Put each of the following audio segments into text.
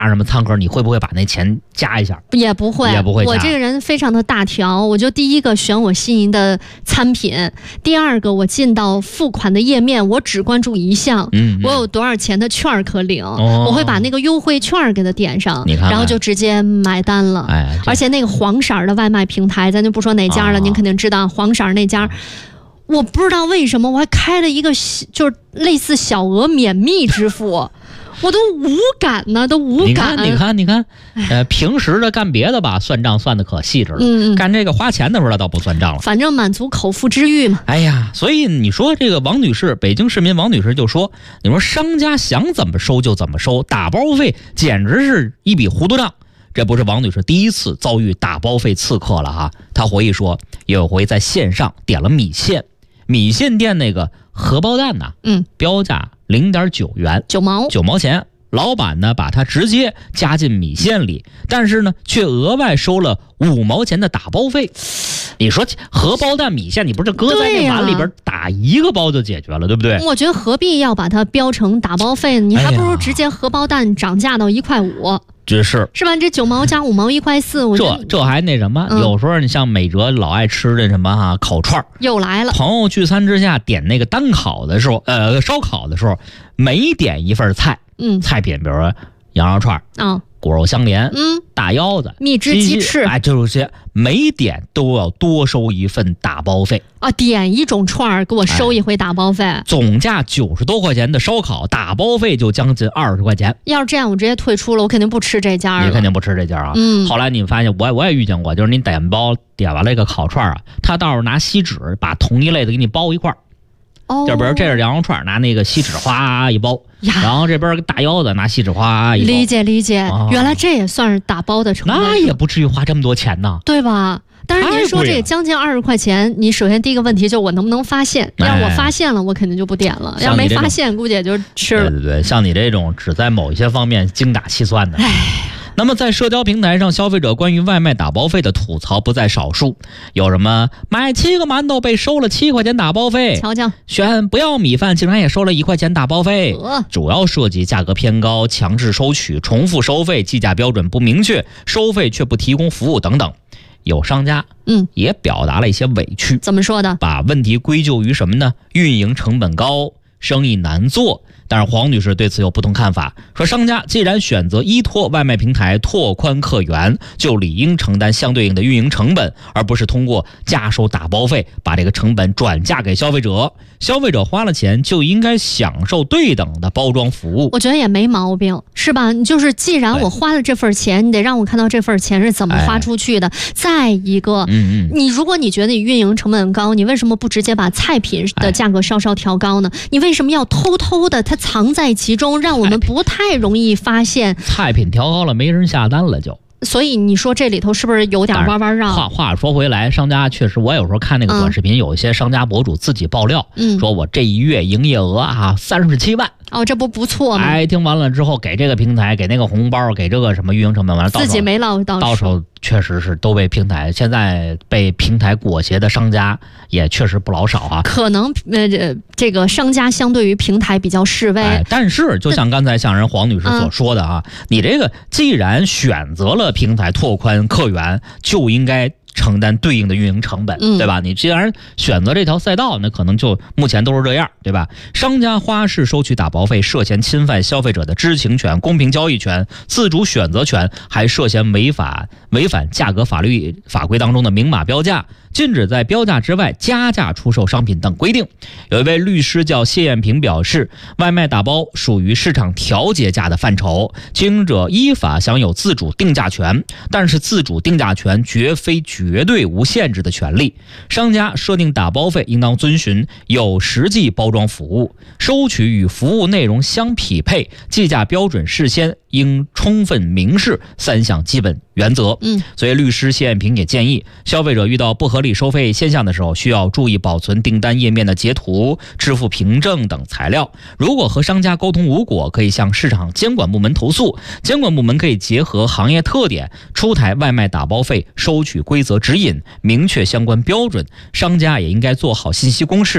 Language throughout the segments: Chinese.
什么餐盒，你会不会把那钱加一下？ 也不会，我这个人非常的大条，我就第一个选我心仪的餐品，第二个我进到付款的页面，我只关注一项，我有多少钱的券可领，我会把那个优惠券给它点上，然后就直接买单了。而且那个黄色的外卖平台，咱就不说哪家了，您肯定知道黄色那家。我不知道为什么我还开了一个就是类似小额免密支付，我都无感呢，都无感。 你看，平时的干别的吧，算账算的可细致了，干这个花钱的时候倒不算账了。 反正满足口腹之欲嘛。 哎呀，所以你说这个王女士，北京市民王女士就说，你说商家想怎么收就怎么收，打包费简直是一笔糊涂账。这不是王女士第一次遭遇打包费刺客了哈。她回忆说，有回在线上点了米线店那个荷包蛋呐，标价0.9元，9毛钱。老板呢把它直接加进米线里，但是呢却额外收了5毛钱的打包费。你说荷包蛋米线，你不是搁在那碗里边打一个包就解决了，对不对？ 我觉得何必要把它标成打包费呢？你还不如直接荷包蛋涨价到1块5。 是吧？这9毛加5毛1块4，我觉得这还那什么？有时候你像美哲老爱吃的什么烤串又来了。 朋友聚餐之下点那个单烤的时候，烧烤的时候，每点一份菜，菜品，比如说羊肉串骨肉相连，大腰子、 蜜汁鸡翅， 这些每点都要多收一份打包费啊！点一种串给我收一回打包费， 总价90多块钱的烧烤，打包费就将近20块钱。 要是这样，我直接退出了，我肯定不吃这家了。 你肯定不吃这家啊？后来你发现，我也遇见过，就是你点完了一个烤串他倒是拿锡纸把同一类的给你包一块儿。就比如这是羊肉串，拿那个锡纸哗一包，然后这边大腰子拿锡纸哗一包。 理解，原来这也算是打包的成本。 那也不至于花这么多钱呢， 对吧？但是您说这将近20块钱，你首先第一个问题就是我能不能发现？要是我发现了，我肯定就不点了；要没发现，估计也就吃了。 对，像你这种只在某一些方面精打细算的。那么在社交平台上，消费者关于外卖打包费的吐槽不在少数，有什么买7个馒头被收了7块钱打包费， 瞧瞧， 选不要米饭竟然也收了1块钱打包费，主要涉及价格偏高、强制收取、重复收费、计价标准不明确、收费却不提供服务等等。有商家也表达了一些委屈， 怎么说的？ 把问题归咎于什么呢？运营成本高，生意难做。但是黄女士对此有不同看法，说商家既然选择依托外卖平台拓宽客源，就理应承担相对应的运营成本，而不是通过加收打包费把这个成本转嫁给消费者。消费者花了钱就应该享受对等的包装服务。 我觉得也没毛病，是吧？你就是既然我花了这份钱，你得让我看到这份钱是怎么花出去的。再一个，如果你觉得你运营成本高，你为什么不直接把菜品的价格稍稍调高呢？你为什么要偷偷的它藏在其中，让我们不太容易发现？ 菜品调高了，没人下单了就。 所以你说这里头是不是有点弯弯绕？ 话说回来，商家确实，我有时候看那个短视频，有一些商家博主自己爆料，说我这一月营业额37万。 这不错吗？ 听完了之后，给这个平台，给那个红包，给这个什么运营成本，完了自己没捞到手，确实是都被平台，现在被平台裹挟的商家也确实不老少啊。 可能这个商家相对于平台比较示威， 但是就像刚才像人黄女士所说的你这个既然选择了平台拓宽客源，就应该承担对应的运营成本，对吧？你既然选择这条赛道，那可能就目前都是这样，对吧？商家花式收取打包费，涉嫌侵犯消费者的知情权、公平交易权、自主选择权，还涉嫌违反价格法规当中的明码标价、禁止在标价之外加价出售商品等规定。有一位律师叫谢艳平表示，外卖打包属于市场调节价的范畴，经营者依法享有自主定价权，但是自主定价权绝非绝对无限制的权利。商家设定打包费应当遵循有实际包装服务，收取与服务内容相匹配，计价标准事先应充分明示3项基本原则。所以律师谢艳平也建议，消费者遇到不合理收费现象的时候，需要注意保存订单页面的截图、支付凭证等材料。如果和商家沟通无果，可以向市场监管部门投诉，监管部门可以结合行业特点出台外卖打包费收取规则指引，明确相关标准。商家也应该做好信息公示，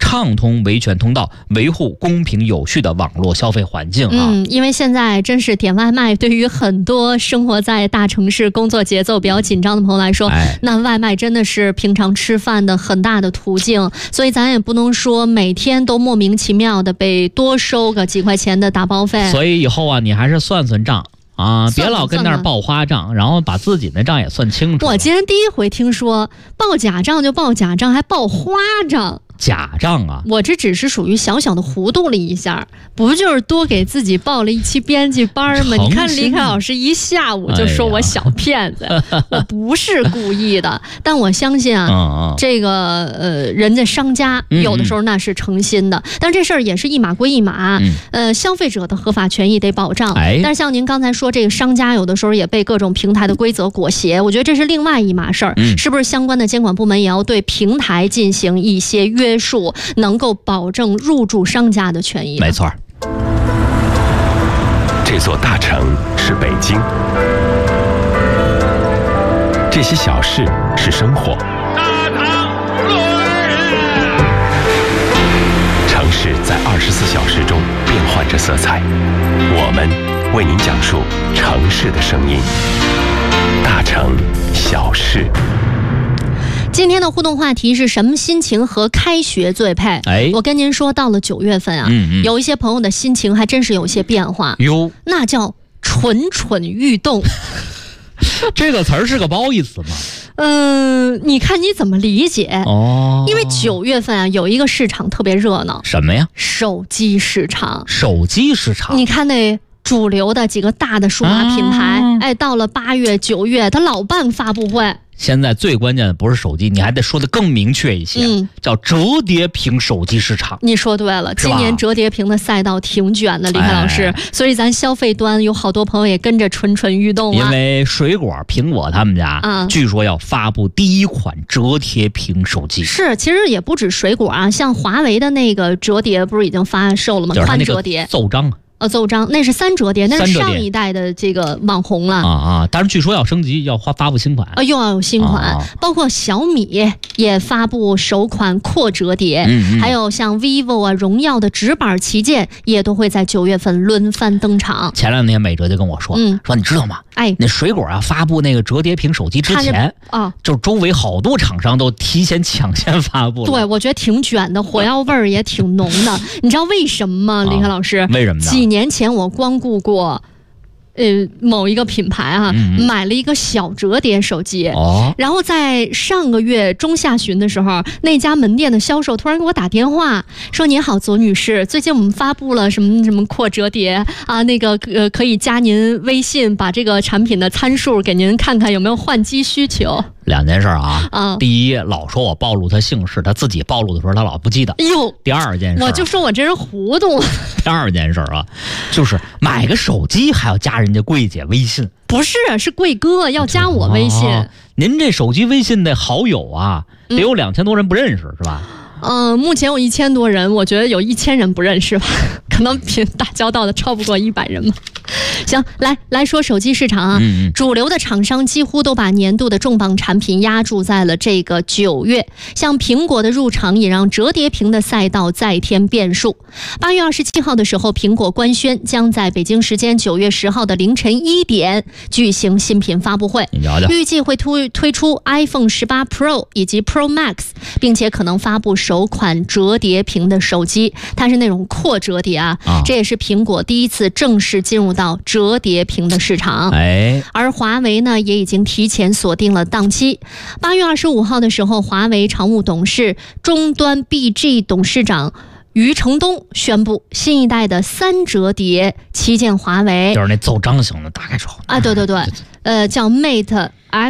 畅通维权通道，维护公平有序的网络消费环境啊。 因为现在真是点外卖，对于很多生活在大城市、工作节奏比较紧张的朋友来说，那外卖真的是平常吃饭的很大的途径，所以咱也不能说每天都莫名其妙的被多收个几块钱的打包费。 所以以后啊，你还是算算账啊，别老跟那儿报花账，然后把自己的账也算清楚。 我今天第一回听说报假账就报假账，还报花账。 假账啊！ 我这只是属于小小的糊涂了一下，不就是多给自己报了一期编辑班吗？你看李凯老师一下午就说我小骗子，我不是故意的，但我相信啊，这个人家商家有的时候那是诚心的，但这事儿也是一码归一码，消费者的合法权益得保障。但是像您刚才说，这个商家有的时候也被各种平台的规则裹挟，我觉得这是另外一码事儿，是不是相关的监管部门也要对平台进行一些约束，能够保证入驻商家的权益？ 没错。 这座大城是北京，这些小事是生活。城市在24小时中变换着色彩，我们为您讲述城市的声音。大城小事。 今天的互动话题是什么心情和开学最配？我跟您说，到了9月份啊，有一些朋友的心情还真是有些变化哟，那叫蠢蠢欲动。 这个词儿是个褒义词吗？ 你看你怎么理解哦？因为9月份啊，有一个市场特别热闹， 什么呀？ 手机市场。 手机市场， 你看那主流的几个大的数码品牌，到了8月、9月，他老办发布会。 现在最关键的不是手机，你还得说的更明确一些，叫折叠屏手机市场。 你说对了，今年折叠屏的赛道挺卷的，李凯老师，所以咱消费端有好多朋友也跟着蠢蠢欲动啊。 因为水果苹果他们家据说要发布第一款折叠屏手机。 是，其实也不止水果啊，像华为的那个折叠不是已经发售了吗？ 就是宽折叠奏章。 奏章那是3折叠，那是上一代的这个网红了但是据说要升级，要发布新款又要有新款，包括小米也发布首款扩折叠，还有像 vivo 啊、荣耀的直板旗舰也都会在9月份轮番登场。 前2天美哲就跟我说，说你知道吗？那水果啊发布那个折叠屏手机之前就周围好多厂商都提前抢先发布了。 对，我觉得挺卷的，火药味儿也挺浓的。你知道为什么吗？李凯老师， 为什么呢？ 几年前我光顾过某一个品牌买了一个小折叠手机，然后在上个月中下旬的时候，那家门店的销售突然给我打电话说：“您好，左女士，最近我们发布了什么什么扩折叠啊，那个可以加您微信，把这个产品的参数给您看看有没有换机需求。” 2件事啊，第一，老说我暴露他姓氏，他自己暴露的时候他老不记得。第2件事， 我就说我这人糊涂。 第2件事啊，就是买个手机还要加人家柜姐微信， 不是，是贵哥要加我微信。 您这手机微信的好友啊，得有2000多人不认识是吧？ 目前有1000多人，我觉得有1000人不认识吧，可能比打交道的超不过100人吧。行，来说手机市场啊，主流的厂商几乎都把年度的重磅产品压注在了这个9月，像苹果的入场也让折叠屏的赛道再添变数。8月27号的时候，苹果官宣将在北京时间9月10号的凌晨1点举行新品发布会，预计会推出 iPhone 18 Pro 以及 Pro Max， 并且可能发布首款折叠屏的手机，它是那种扩折叠这也是苹果第一次正式进入到折叠屏的市场。而华为呢也已经提前锁定了档期。8月25号的时候，华为常务董事、终端 BG 董事长余承东宣布，新一代的3折叠旗舰华为， 就是那奏章型的，大概说对，叫 Mate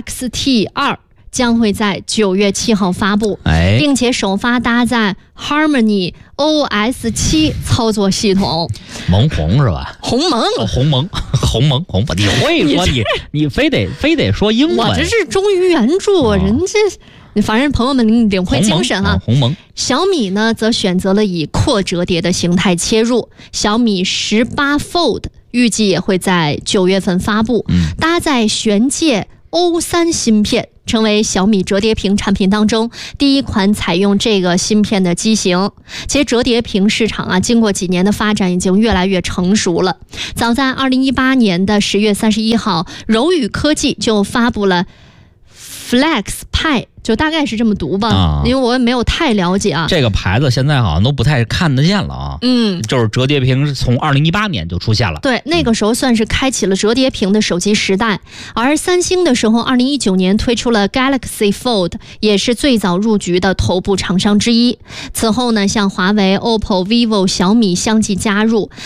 XT2。将会在9月7号发布，并且首发搭载 Harmony OS 7操作系统。 红是吧？ 鸿蒙， 你会说你非得说英文？ 我这是忠于原著，人这反正朋友们领会精神鸿蒙。 小米呢，则选择了以扩折叠的形态切入，小米18 Fold 预计也会在9月份发布，搭载玄界O3芯片。 成为小米折叠屏产品当中第一款采用这个芯片的机型。其实折叠屏市场经过几年的发展已经越来越成熟了。早在2018年的10月31号，柔宇科技就发布了 FlexPai， 就大概是这么读吧，因为我也没有太了解这个牌子现在好像都不太看得见了就是折叠屏从2018年就出现了。 对，那个时候算是开启了折叠屏的手机时代。而三星的时候，2019年推出了 Galaxy Fold， 也是最早入局的头部厂商之一。此后呢，像华为、OPPO、vivo、小米相继加入。